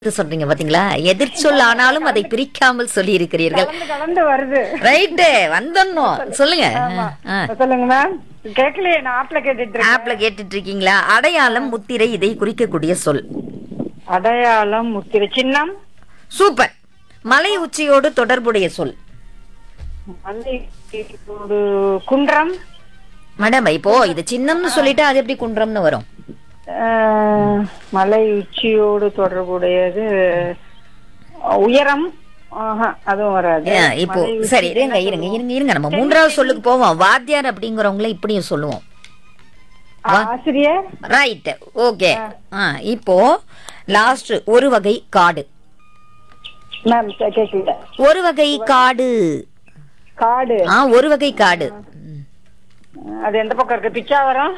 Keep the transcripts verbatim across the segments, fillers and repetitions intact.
சொல்றீங்க பாத்தீங்களா? எதிர்ச்சொல் ஆனாலும் அதை பிரிக்காமல் சொல்லி இருக்கிறீர்கள். கலந்து கலந்து வருது. ரைட்டு, வந்துடணும். சொல்லுங்க. ஆமா. ஆ, சொல்லுங்க மேம். கேட்கலையே, நான் ஆப்ல கேட்டுட்டு இருக்கேன். ஆப்ல கேட்டுட்டு இருக்கீங்களா? அடையாளம், முத்திரை இதை குறிக்கக்கூடிய சொல். அடையாளம், முத்திரை, சின்னம். சூப்பர். மலை உச்சியோடு தொடர்புடைய சொல். மலை, ஒரு குன்றம். மேடம், இப்போ இது சின்னம்னு சொல்லிட்டு அது எப்படி குன்றம்னு வரும்? அஹ், மலை உச்சியோடு தொடர்புடையது உயரம். ஆஹா, அதுவும் வராது. ஏன், இப்போ மலை உச்சி சரி, இருங்க இருங்க இருங்க இருங்க நம்ம மூன்றாவது சொல்லுக்கு போவோம். வாத்தியார் அப்படிங்கிறவங்கள இப்படியும் சொல்லுவோம். ஆசிரியர். Right, okay. இப்போ லாஸ்ட் ஒரு வகை காடு. மேம் கேட்கல. ஒரு வகை காடு. காடு. ஆ, ஒரு வகை காடு. அது எந்த பக்கம் இருக்கு? Pichavaram.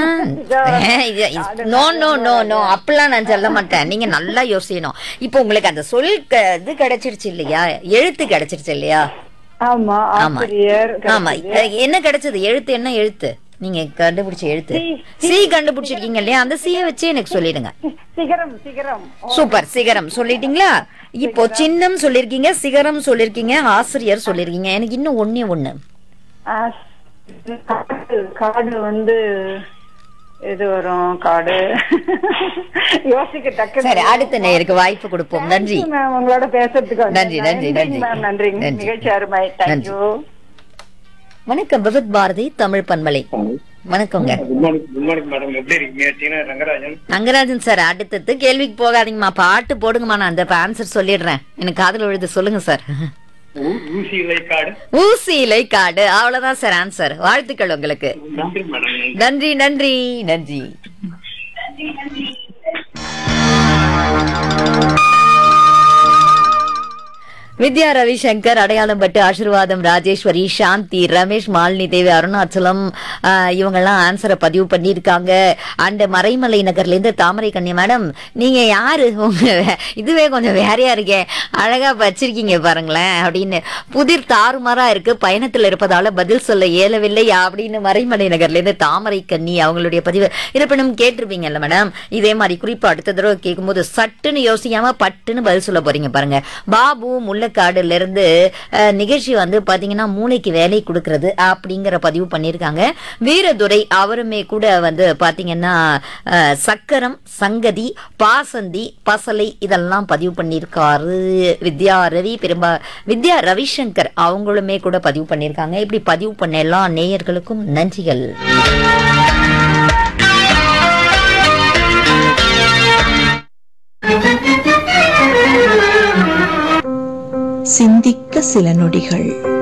No no no no அப்படிலாம் நான் சொல்ல மாட்டேன். நீங்க நல்லா யோசிக்கணும். இப்போ உங்களுக்கு அந்த சொல் க- இது கிடைச்சிருச்சு இல்லையா? எழுத்து கிடைச்சிருச்சு இல்லையா? ஆமா, ஆமா ஆசிரியர். ஆமா. என்ன கிடைச்சது? எழுத்து என்ன எழுத்து? நீங்க கண்டுபிடிச்ச எழுத்து சி. சி கண்டுபிடிச்சிருக்கீங்க இல்லையா? அந்த சியை வச்சு எனக்கு சொல்லிடுங்க. சிகரம். சிகரம். சூப்பர். சிகரம் சொல்லிட்டீங்களா? இப்போ சின்னம் சொல்லிருக்கீங்க, சிகரம் சொல்லிருக்கீங்க, ஆசிரியர் சொல்லிருக்கீங்க. எனக்கு இன்னும் ஒண்ணே ஒண்ணு. ஆஸ்- காடு. காடு வந்து எது வரும்? காடு யோசிக்க டக்கு. சரி, அடுத்த நேருக்கு வாய்ப்பு கொடுப்போம். நன்றி மேம், உங்களோட பேசுறதுக்கு நன்றி, நன்றி, நன்றி. மேம். நன்றி. நன்றி. நிகழ்ச்சி அருமை. தேங்க்யூ. வணக்கம், விவித் பாரதி தமிழ் பண்பலை. வணக்கங்க good morning. Good morning madam. எப்படி இருக்கீங்க? சீனா ரங்கராஜன். ரங்கராஜன் சார், அடுத்தது கேள்விக்கு போகாதீங்கம்மா, பாட்டு போடுங்கம்மா. நான் அந்த ஆன்சர் சொல்லிடுறேன். எனக்கு காதுல விழுது. சொல்லுங்க சார். ஊ- ஊசி இலை காடு. ஊசி இலை காடு. அவ்வளவுதான் சார் ஆன்சர். வாழ்த்துக்கள் உங்களுக்கு. நன்றி மேடம். நன்றி நன்றி நன்றி. வித்யா ரவிசங்கர், அடையாளம் பட்டு, ஆசீர்வாதம், ராஜேஸ்வரி, சாந்தி, ரமேஷ், மாலினி தேவி, அருணாச்சலம், ஆஹ், இவங்கெல்லாம் ஆன்சரை பதிவு பண்ணியிருக்காங்க. அண்ட் மறைமலை நகர்ல இருந்து தாமரை கண்ணி மேடம், நீங்க யாரு? உங்க இதுவே கொஞ்சம் வேறையா இருக்கே, அழகா வச்சிருக்கீங்க பாருங்களேன் அப்படின்னு. புதிர் தாறுமாறா இருக்கு, பயணத்துல இருப்பதால பதில் சொல்ல இயலவில்லை அப்படின்னு மறைமலை நகர்ல இருந்து தாமரை கண்ணி அவங்களுடைய பதிவு. இருப்பினும் கேட்டிருப்பீங்கல்ல மேடம், இதே மாதிரி குறிப்பு அடுத்த தடவை கேட்கும்போது சட்டுன்னு யோசிக்காம பட்டுன்னு பதில் சொல்ல போறீங்க பாருங்க. பாபு முள்ளக்காடுல இருந்து அஹ், நிகழ்ச்சி வந்து பாத்தீங்கன்னா மூளைக்கு வேலை கொடுக்கறது அப்படிங்கிற பதிவு பண்ணிருக்காங்க. வீரதுரை அவருமே கூட வந்து பாத்தீங்கன்னா அஹ், சக்கரம், சங்கதி, பாசந்தி, பசலை இதெல்லாம் பதிவு பண்ணிருக்காரு. வித்யா ரவி பெரும்பா வித்யா ரவிசங்கர் அவங்களுமே கூட பதிவு பண்ணிருக்காங்க. இப்படி பதிவு பண்ண எல்லா நேயர்களுக்கும் நன்றிகள். சிந்திக்க சில நொடிகள்.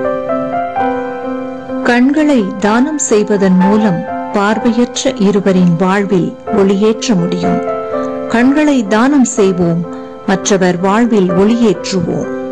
கண்களை தானம் செய்வதன் மூலம் பார்வையற்ற இருவரின் வாழ்வில் ஒளியேற்ற முடியும். கண்களை தானம் செய்வோம், மற்றவர் வாழ்வில் ஒளியேற்றுவோம்.